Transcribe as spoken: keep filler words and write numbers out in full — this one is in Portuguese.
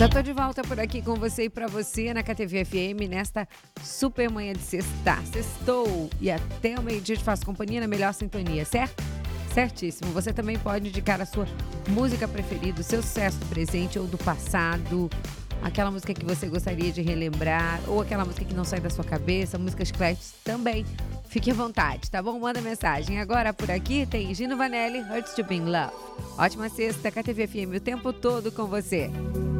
Já tô de volta por aqui com você e pra você na K T V F M nesta super manhã de sexta. Sextou e até o meio-dia te faço companhia na melhor sintonia, certo? Certíssimo. Você também pode indicar a sua música preferida, o seu sucesso do presente ou do passado, aquela música que você gostaria de relembrar ou aquela música que não sai da sua cabeça, músicas chicletes também. Fique à vontade, tá bom? Manda mensagem. Agora por aqui tem Gino Vanelli, Hurts to Be in Love. Ótima sexta, K T V F M o tempo todo com você.